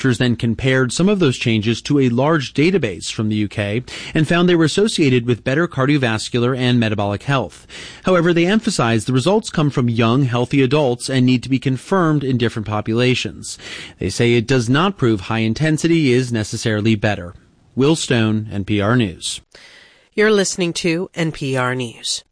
Researchers then compared some of those changes to a large database from the UK and found they were associated with better cardiovascular and metabolic health. However, they emphasized the results come from young, healthy adults and need to be confirmed in different populations. They say it does not prove high intensity is necessarily better. Will Stone, NPR News. You're listening to NPR News.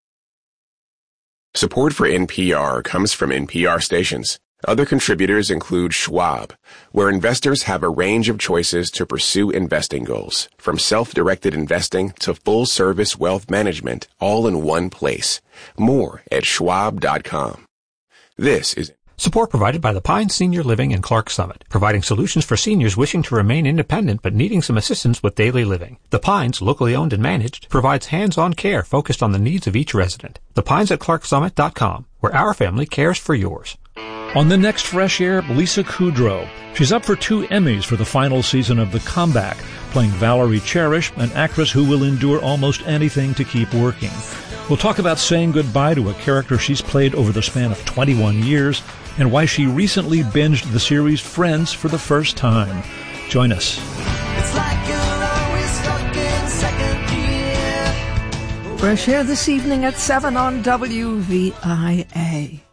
Support for NPR comes from NPR stations. Other contributors include Schwab, where investors have a range of choices to pursue investing goals, from self-directed investing to full-service wealth management, all in one place. More at schwab.com. This is support provided by the Pines Senior Living in Clark Summit, providing solutions for seniors wishing to remain independent but needing some assistance with daily living. The Pines, locally owned and managed, provides hands-on care focused on the needs of each resident. The Pines at clarksummit.com, where our family cares for yours. On the next Fresh Air, Lisa Kudrow. She's up for 2 Emmys for the final season of The Comeback, playing Valerie Cherish, an actress who will endure almost anything to keep working. We'll talk about saying goodbye to a character she's played over the span of 21 years and why she recently binged the series Friends for the first time. Join us. It's like you're always stuck in second gear. Fresh Air this evening at 7 on WVIA.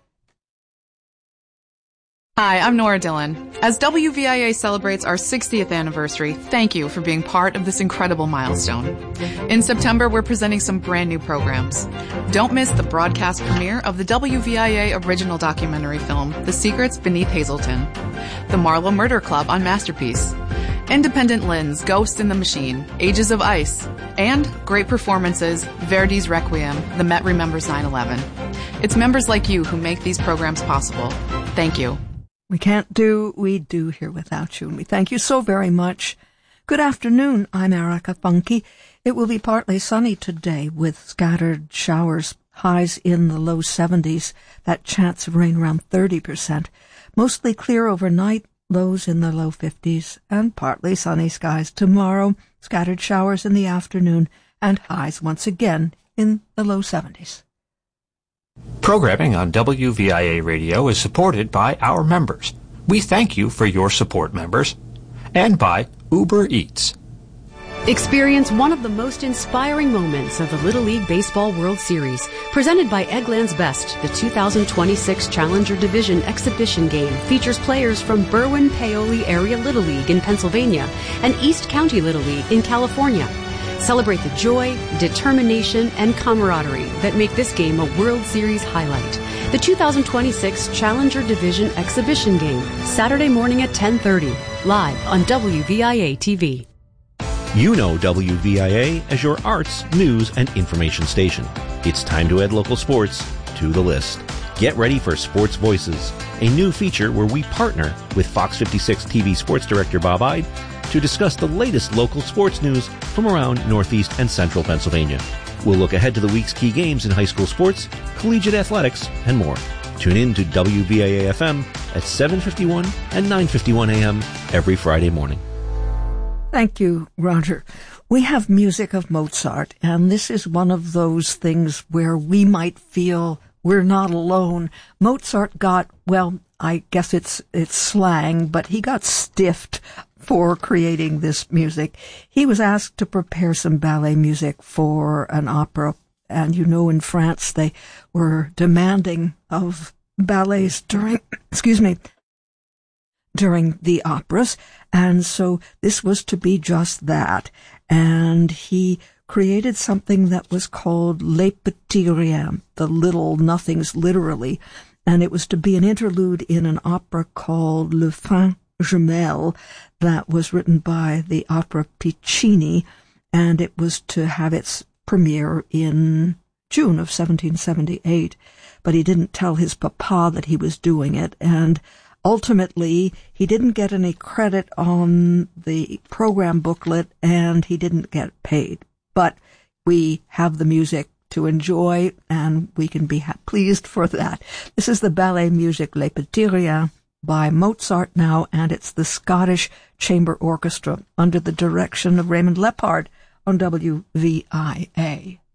Hi, I'm Nora Dillon. As WVIA celebrates our 60th anniversary, thank you for being part of this incredible milestone. In September, we're presenting some brand new programs. Don't miss the broadcast premiere of the WVIA original documentary film, The Secrets Beneath Hazelton, The Marlowe Murder Club on Masterpiece, Independent Lens, Ghost in the Machine, Ages of Ice, and great performances, Verdi's Requiem, The Met Remembers 9/11. It's members like you who make these programs possible. Thank you. We can't do, we do here without you, and we thank you so very much. Good afternoon, I'm Erica Funke. It will be partly sunny today with scattered showers, highs in the low 70s, that chance of rain around 30%. Mostly clear overnight, lows in the low 50s, and partly sunny skies tomorrow, scattered showers in the afternoon, and highs once again in the low 70s. Programming on WVIA Radio is supported by our members. We thank you for your support, members. And by Uber Eats. Experience one of the most inspiring moments of the Little League Baseball World Series, presented by Eggland's Best. The 2026 Challenger Division exhibition game features players from Berwyn-Paoli Area Little League in Pennsylvania and East County Little League in California. Celebrate the joy, determination, and camaraderie that make this game a World Series highlight. The 2026 Challenger Division exhibition game, Saturday morning at 10:30, live on WVIA TV. You know WVIA as your arts, news, and information station. It's time to add local sports to the list. Get ready for Sports Voices, a new feature where we partner with Fox 56 TV sports director Bob Ide to discuss the latest local sports news from around Northeast and Central Pennsylvania. We'll look ahead to the week's key games in high school sports, collegiate athletics, and more. Tune in to WVIA FM at 7:51 and 9:51 a.m. every Friday morning. Thank you, Roger. We have music of Mozart, and this is one of those things where we might feel we're not alone. Mozart got, well, I guess it's slang, but he got stiffed for creating this music. He was asked to prepare some ballet music for an opera, and you know in France they were demanding of ballets during the operas, and so this was to be just that. And he created something that was called Les Petits Riens, the little nothings, literally, and it was to be an interlude in an opera called Le Fin Jumelle that was written by the Opera Piccini, and it was to have its premiere in June of 1778, but he didn't tell his papa that he was doing it, and ultimately he didn't get any credit on the program booklet, and he didn't get paid. But we have the music to enjoy, and we can be pleased for that. This is the ballet music Les Petits Riens by Mozart now, and it's the Scottish Chamber Orchestra under the direction of Raymond Lepard on WVIA.